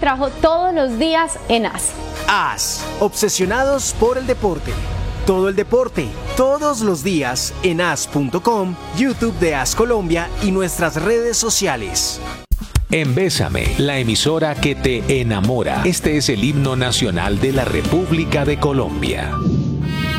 trabajo todos los días en AS. AS, obsesionados por el deporte. Todo el deporte, todos los días en as.com, YouTube de AS Colombia y nuestras redes sociales. En Bésame, la emisora que te enamora. Este es el himno nacional de la República de Colombia.